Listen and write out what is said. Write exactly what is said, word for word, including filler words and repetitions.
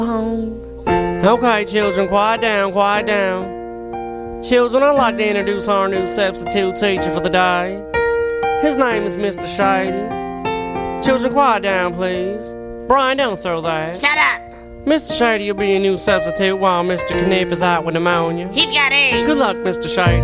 home. Okay, children, quiet down, quiet down. Children, I'd like to introduce our new substitute teacher for the day. His name is Mister Shady. Children, quiet down, please. Brian, don't throw that. Shut up. Mister Shady will be your new substitute while Mister Kniff is out with pneumonia. He's got AIDS. Good luck, Mister Shady.